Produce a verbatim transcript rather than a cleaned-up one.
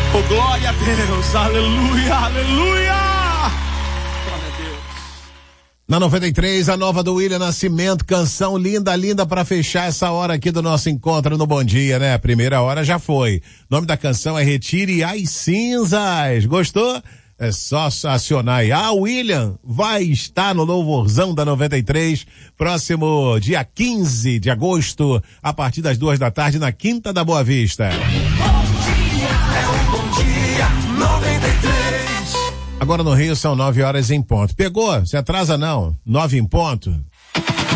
Oh, glória a Deus, aleluia, aleluia. Glória a Deus. Na noventa e três, a nova do William Nascimento, canção linda, linda pra fechar essa hora aqui do nosso encontro no Bom Dia, né? A primeira hora já foi. O nome da canção é Retire as Cinzas. Gostou? É só acionar aí. Ah, o William vai estar no Louvorzão da noventa e três, próximo dia quinze de agosto, a partir das duas da tarde, na Quinta da Boa Vista. Bom dia, é o Bom Dia noventa e três. Agora no Rio são nove horas em ponto. Pegou? Se atrasa não. Nove em ponto.